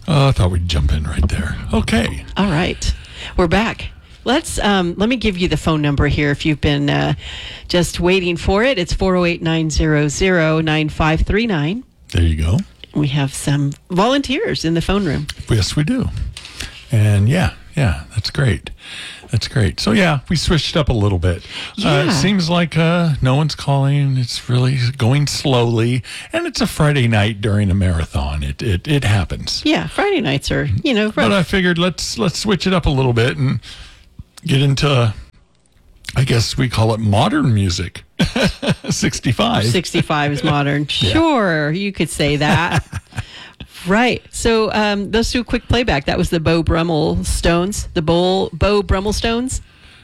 Oh, I thought we'd jump in right there. Okay. All right. We're back. Let me give you the phone number here if you've been just waiting for it. It's 408-900-9539. There you go. We have some volunteers in the phone room. Yes, we do. And yeah, that's great. That's great. So yeah, we switched up a little bit. Yeah. It seems like no one's calling. It's really going slowly, and it's a Friday night during a marathon. It happens. Yeah, Friday nights are, rough. But I figured let's switch it up a little bit and get into, I guess we call it modern music. 65. 65 is modern. Sure, you could say that. Right. So let's do a quick playback. That was the Beau Brummel Stones, the Beau Brummel Stones.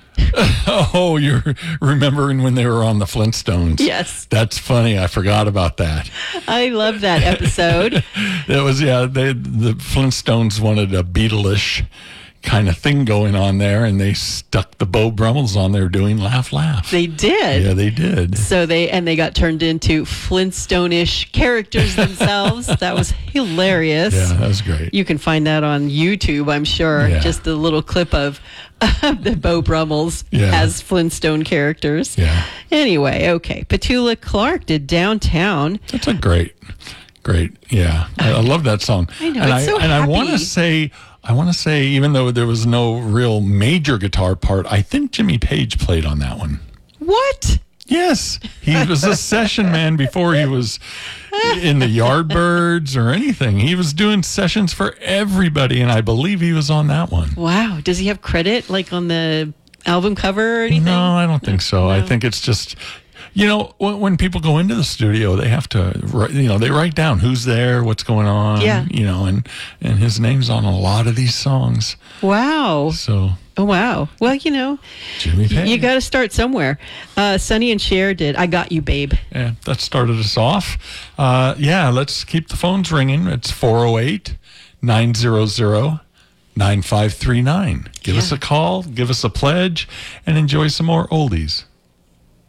Oh, you're remembering when they were on the Flintstones. Yes. That's funny. I forgot about that. I love that episode. That was, the Flintstones wanted a Beatle-ish kind of thing going on there, and they stuck the Beau Brummels on there doing Laugh Laugh. They did. Yeah, they did. So they got turned into Flintstone-ish characters themselves. That was hilarious. Yeah, that was great. You can find that on YouTube, I'm sure. Yeah. Just a little clip of the Beau Brummels as Flintstone characters. Yeah. Anyway, okay. Petula Clark did Downtown. That's a great. Yeah, I love that song. I know, And it's so happy. I want to say, even though there was no real major guitar part, I think Jimmy Page played on that one. What? Yes, he was a session man before he was in the Yardbirds or anything. He was doing sessions for everybody, and I believe he was on that one. Wow. Does he have credit, like on the album cover or anything? No, I don't think so. I think it's just, when people go into the studio, they have to, they write down who's there, what's going on, and his name's on a lot of these songs. Wow. So. Oh, wow. Well, Jimmy Page. You got to start somewhere. Sonny and Cher did I Got You, Babe. Yeah, that started us off. Let's keep the phones ringing. It's 408-900-9539. Give us a call, give us a pledge, and enjoy some more oldies.